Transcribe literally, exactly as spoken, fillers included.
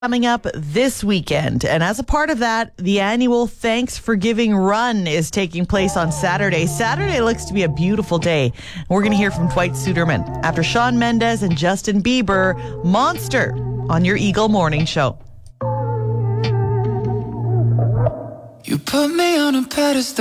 coming up this weekend. And as a part of that, the annual Thanks for Giving Run is taking place on Saturday. Saturday looks to be a beautiful day. We're going to hear from Dwight Suderman after Shawn Mendes and Justin Bieber, Monster, on your Eagle Morning Show. You put me on a pedestal.